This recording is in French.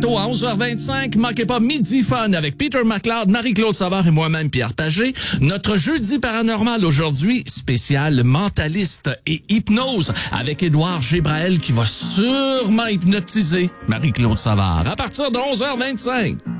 tantôt à 11h25. Manquez pas Midi Fun avec Peter McLeod, Marie-Claude Savard et moi-même, Pierre Pagé. Notre jeudi paranormal aujourd'hui, spécial mentaliste et hypnose avec Édouard Gébrael qui va sûrement hypnotiser Marie-Claude Savard à partir de 11h25.